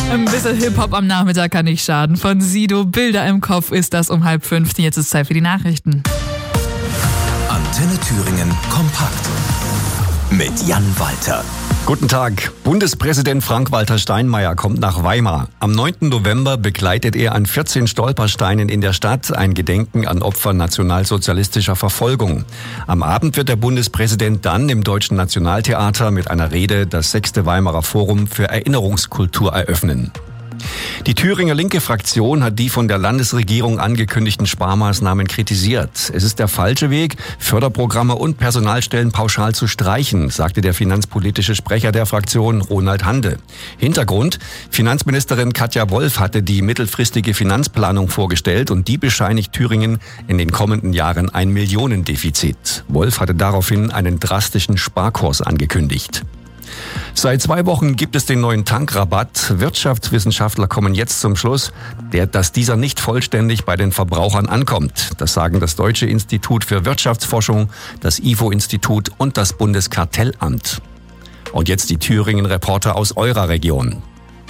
Ein bisschen Hip-Hop am Nachmittag kann nicht schaden. Von Sido, Bilder im Kopf ist das um 4:30. Jetzt ist Zeit für die Nachrichten. Antenne Thüringen kompakt mit Jan Walter. Guten Tag. Bundespräsident Frank-Walter Steinmeier kommt nach Weimar. Am 9. November begleitet er an 14 Stolpersteinen in der Stadt ein Gedenken an Opfer nationalsozialistischer Verfolgung. Am Abend wird der Bundespräsident dann im Deutschen Nationaltheater mit einer Rede das 6. Weimarer Forum für Erinnerungskultur eröffnen. Die Thüringer linke Fraktion hat die von der Landesregierung angekündigten Sparmaßnahmen kritisiert. Es ist der falsche Weg, Förderprogramme und Personalstellen pauschal zu streichen, sagte der finanzpolitische Sprecher der Fraktion, Ronald Hande. Hintergrund: Finanzministerin Katja Wolf hatte die mittelfristige Finanzplanung vorgestellt und die bescheinigt Thüringen in den kommenden Jahren ein Millionendefizit. Wolf hatte daraufhin einen drastischen Sparkurs angekündigt. Seit 2 Wochen gibt es den neuen Tankrabatt. Wirtschaftswissenschaftler kommen jetzt zum Schluss, dass dieser nicht vollständig bei den Verbrauchern ankommt. Das sagen das Deutsche Institut für Wirtschaftsforschung, das IFO-Institut und das Bundeskartellamt. Und jetzt die Thüringen-Reporter aus eurer Region.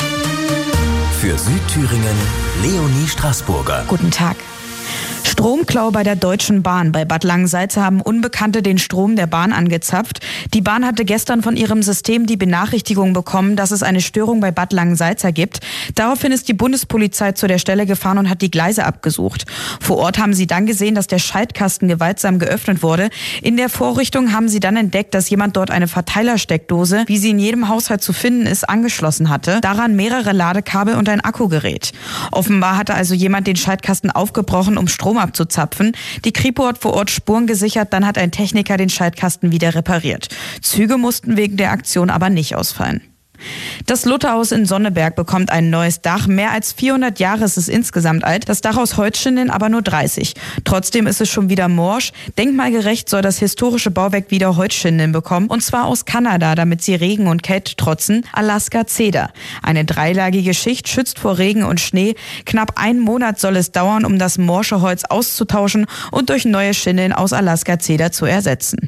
Für Südthüringen Leonie Straßburger. Guten Tag. Stromklau bei der Deutschen Bahn. Bei Bad Langensalza haben Unbekannte den Strom der Bahn angezapft. Die Bahn hatte gestern von ihrem System die Benachrichtigung bekommen, dass es eine Störung bei Bad Langensalza gibt. Daraufhin ist die Bundespolizei zu der Stelle gefahren und hat die Gleise abgesucht. Vor Ort haben sie dann gesehen, dass der Schaltkasten gewaltsam geöffnet wurde. In der Vorrichtung haben sie dann entdeckt, dass jemand dort eine Verteilersteckdose, wie sie in jedem Haushalt zu finden ist, angeschlossen hatte. Daran mehrere Ladekabel und ein Akkugerät. Offenbar hatte also jemand den Schaltkasten aufgebrochen, um Strom abzuzapfen. Die Kripo hat vor Ort Spuren gesichert, dann hat ein Techniker den Schaltkasten wieder repariert. Züge mussten wegen der Aktion aber nicht ausfallen. Das Lutherhaus in Sonneberg bekommt ein neues Dach. Mehr als 400 Jahre ist es insgesamt alt. Das Dach aus Holzschindeln aber nur 30. Trotzdem ist es schon wieder morsch. Denkmalgerecht soll das historische Bauwerk wieder Holzschindeln bekommen. Und zwar aus Kanada, damit sie Regen und Kälte trotzen. Alaska Cedar. Eine dreilagige Schicht schützt vor Regen und Schnee. Knapp 1 Monat soll es dauern, um das morsche Holz auszutauschen und durch neue Schindeln aus Alaska Cedar zu ersetzen.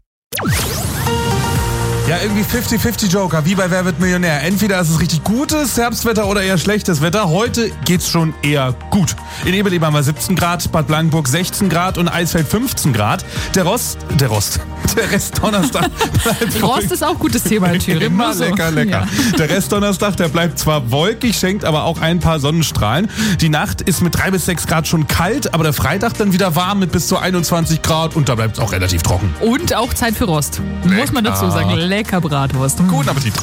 Ja, irgendwie 50-50 Joker, wie bei Wer wird Millionär. Entweder ist es richtig gutes Herbstwetter oder eher schlechtes Wetter. Heute geht's schon eher gut. In Eberleben haben wir 17 Grad, Bad Blankenburg 16 Grad und Eisfeld 15 Grad. Der Rest Donnerstag bleibt Rost ist auch gutes Thema in Thüringen. Immer lecker. Ja. Der Rest Donnerstag, der bleibt zwar wolkig, schenkt aber auch ein paar Sonnenstrahlen. Die Nacht ist mit 3 bis 6 Grad schon kalt, aber der Freitag dann wieder warm mit bis zu 21 Grad und da bleibt es auch relativ trocken. Und auch Zeit für Rost. Muss man dazu sagen. Lecker Bratwurst. Guten Appetit.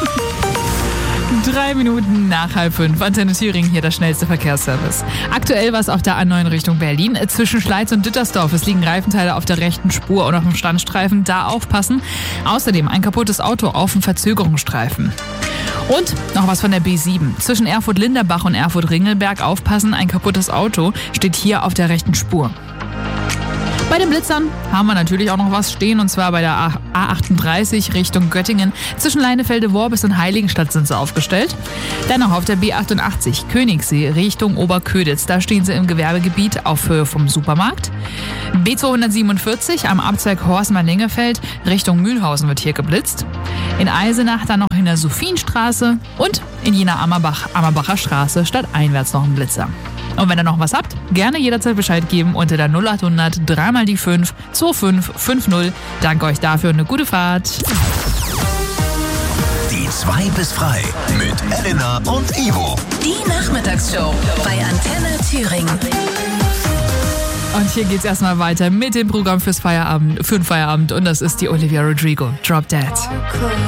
3 Minuten nach 4:30. Antenne Thüringen, hier der schnellste Verkehrsservice. Aktuell war es auf der A9 Richtung Berlin. Zwischen Schleiz und Dittersdorf. Es liegen Reifenteile auf der rechten Spur und auf dem Standstreifen. Da aufpassen. Außerdem ein kaputtes Auto auf dem Verzögerungsstreifen. Und noch was von der B7. Zwischen Erfurt-Linderbach und Erfurt-Ringelberg aufpassen. Ein kaputtes Auto steht hier auf der rechten Spur. Bei den Blitzern haben wir natürlich auch noch was stehen, und zwar bei der A38 Richtung Göttingen. Zwischen Leinefelde-Worbis und Heiligenstadt sind sie aufgestellt. Dann noch auf der B88 Königssee Richtung Oberköditz. Da stehen sie im Gewerbegebiet auf Höhe vom Supermarkt. B247 am Abzweig Horstmann-Lingefeld Richtung Mühlhausen wird hier geblitzt. In Eisenach dann noch in der Sophienstraße und in Jena-Ammerbacher Straße stadteinwärts noch ein Blitzer. Und wenn ihr noch was habt, gerne jederzeit Bescheid geben unter der 0800 3 mal die 5 2550. Danke euch dafür und eine gute Fahrt. Die 2 bis frei mit Elena und Ivo. Die Nachmittagsshow bei Antenne Thüringen. Und hier geht's erstmal weiter mit dem Programm für den Feierabend. Und das ist die Olivia Rodrigo. Drop Dead.